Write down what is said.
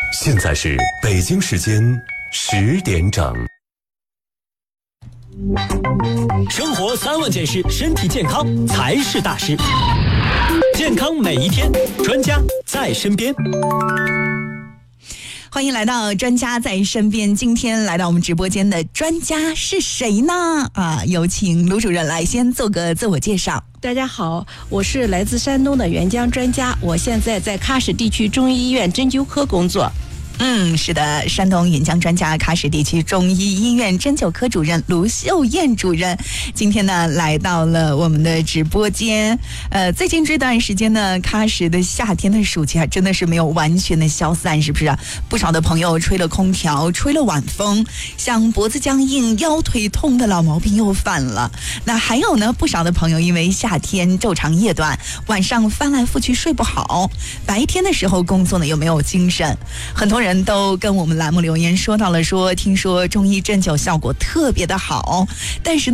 现在是北京时间10点整。 生活3万件事，身体健康才是大事。健康每一天，专家在身边。 欢迎来到专家在身边。今天来到我们直播间的专家是谁呢？有请卢主任来先做个自我介绍。 大家好，我是来自山东的援疆专家，我现在在喀什地区中医医院针灸科工作。 是的，山东援疆专家喀什地区中医医院针灸科主任卢秀燕主任，今天呢来到了我们的直播间。最近这段时间呢，喀什的夏天的暑气真的是没有完全的消散，是不是？不少的朋友吹了空调，吹了晚风，像脖子僵硬、腰腿痛的老毛病又犯了。那还有呢，不少的朋友因为夏天昼长夜短，晚上翻来覆去睡不好，白天的时候工作呢又没有精神。很多人都跟我们栏目留言说到了，说听说中医针灸效果特别的好，但是